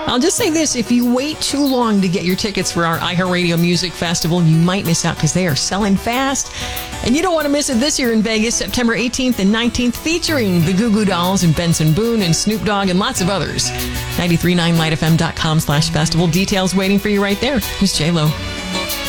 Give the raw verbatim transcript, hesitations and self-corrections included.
I'll just say this. If you wait too long to get your tickets for our iHeartRadio Music Festival, you might miss out because they are selling fast. And you don't want to miss it this year in Vegas, September eighteenth and nineteenth, featuring the Goo Goo Dolls and Benson Boone and Snoop Dogg and lots of others. ninety-three point nine light f m dot com slash festival. Details waiting for you right there. Here's J-Lo.